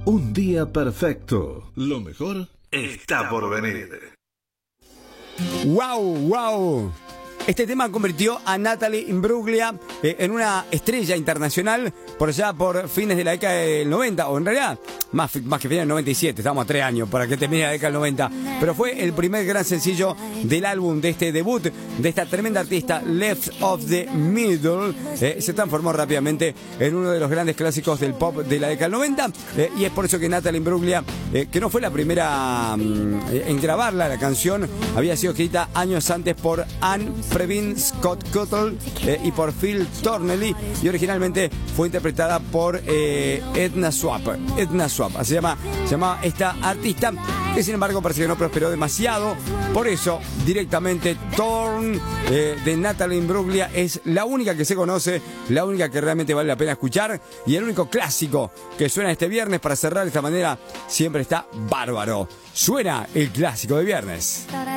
Un día perfecto. Lo mejor está por venir. ¡Wow! ¡Wow! Este tema convirtió a Natalie Imbruglia en una estrella internacional por allá por fines de la década del 90, o en realidad más que fines del 97, estamos a 3 años para que termine la década del 90, pero fue el primer gran sencillo del álbum, de este debut de esta tremenda artista, Left of the Middle. Se transformó rápidamente en uno de los grandes clásicos del pop de la década del 90, y es por eso que Natalie Imbruglia, que no fue la primera en grabarla, la canción había sido escrita años antes por Anne Previn Scott Cottle y por Phil Tornelly, y originalmente fue interpretada por Edna Swap, así se llama esta artista, que sin embargo parece que no prosperó demasiado. Por eso directamente Torn de Natalie Imbruglia es la única que se conoce, la única que realmente vale la pena escuchar, y el único clásico que suena este viernes para cerrar de esta manera. Siempre está bárbaro. Suena el clásico de viernes.